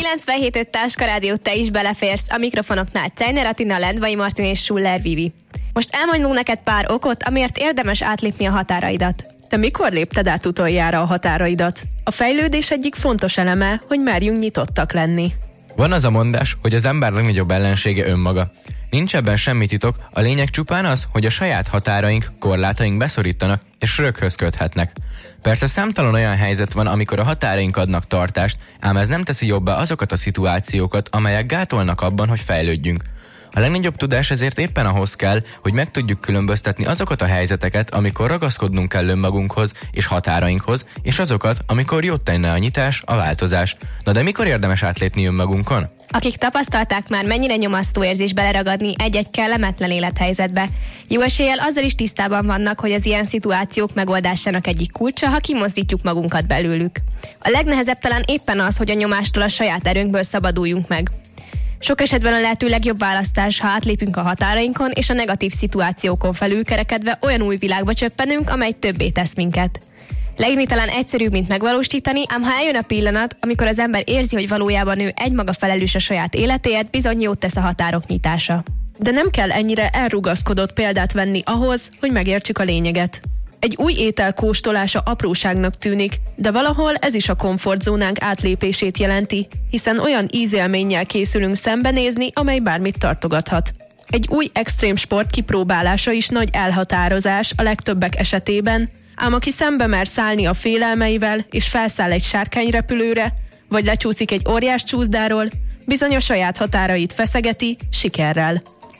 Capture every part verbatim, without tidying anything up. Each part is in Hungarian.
kilencvenhét öt Táska Rádió, te is beleférsz. A mikrofonoknál Czejner Atina, Lendvai Martin és Schuller Vivi. Most elmondunk neked pár okot, amiért érdemes átlépni a határaidat. Te mikor lépted át utoljára a határaidat? A fejlődés egyik fontos eleme, hogy merjünk nyitottak lenni. Van az a mondás, hogy az ember legnagyobb ellensége önmaga. Nincs ebben semmi titok, a lényeg csupán az, hogy a saját határaink, korlátaink beszorítanak és röghöz köthetnek. Persze számtalan olyan helyzet van, amikor a határaink adnak tartást, ám ez nem teszi jobbá azokat a szituációkat, amelyek gátolnak abban, hogy fejlődjünk. A legnagyobb tudás ezért éppen ahhoz kell, hogy meg tudjuk különböztetni azokat a helyzeteket, amikor ragaszkodnunk kell önmagunkhoz és határainkhoz, és azokat, amikor jót tenne a nyitás, a változás. Na de mikor érdemes átlépni önmagunkon? Akik tapasztalták már, mennyire nyomasztó érzés beleragadni egy-egy kellemetlen élethelyzetbe. Jó eséllyel azzal is tisztában vannak, hogy az ilyen szituációk megoldásának egyik kulcsa, ha kimozdítjuk magunkat belőlük. A legnehezebb talán éppen az, hogy a nyomástól a saját erőnkből szabaduljunk meg. Sok esetben a lehető legjobb választás, ha átlépünk a határainkon, és a negatív szituációkon felülkerekedve olyan új világba csöppenünk, amely többé tesz minket. Leírni talán egyszerűbb, mint megvalósítani, ám ha eljön a pillanat, amikor az ember érzi, hogy valójában ő egymaga felelős a saját életéért, bizony jót tesz a határok nyitása. De nem kell ennyire elrugaszkodott példát venni ahhoz, hogy megértsük a lényeget. Egy új étel kóstolása apróságnak tűnik, de valahol ez is a komfortzónánk átlépését jelenti, hiszen olyan ízélménnyel készülünk szembenézni, amely bármit tartogathat. Egy új extrém sport kipróbálása is nagy elhatározás a legtöbbek esetében, ám aki szembe mer szállni a félelmeivel és felszáll egy sárkányrepülőre, vagy lecsúszik egy óriás csúszdáról, bizony a saját határait feszegeti sikerrel.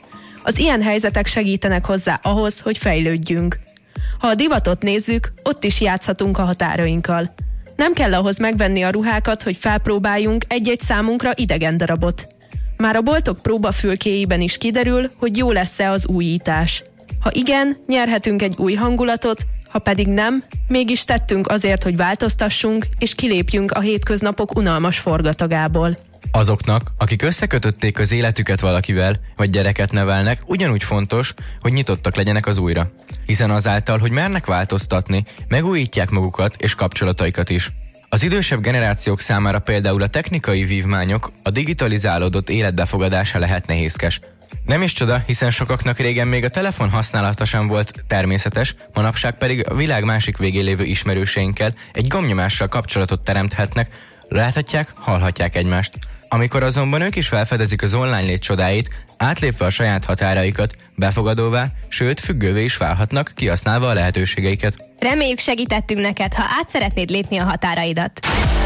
Az ilyen helyzetek segítenek hozzá ahhoz, hogy fejlődjünk. Ha a divatot nézzük, ott is játszhatunk a határainkkal. Nem kell ahhoz megvenni a ruhákat, hogy felpróbáljunk egy-egy számunkra idegen darabot. Már a boltok próbafülkéjében is kiderül, hogy jó lesz-e az újítás. Ha igen, nyerhetünk egy új hangulatot, ha pedig nem, mégis tettünk azért, hogy változtassunk, és kilépjünk a hétköznapok unalmas forgatagából. Azoknak, akik összekötötték az életüket valakivel, vagy gyereket nevelnek, ugyanúgy fontos, hogy nyitottak legyenek az újra. Hiszen azáltal, hogy mernek változtatni, megújítják magukat és kapcsolataikat is. Az idősebb generációk számára például a technikai vívmányok, a digitalizálódott élet befogadása lehet nehézkes. Nem is csoda, hiszen sokaknak régen még a telefon használata sem volt természetes, manapság pedig a világ másik végén lévő ismerőseinkkel egy gombnyomással kapcsolatot teremthetnek, láthatják, hallhatják egymást. Amikor azonban ők is felfedezik az online lét csodáit, átlépve a saját határaikat, befogadóvá, sőt függővé is válhatnak, kihasználva a lehetőségeiket. Reméljük segítettünk neked, ha át szeretnéd lépni a határaidat.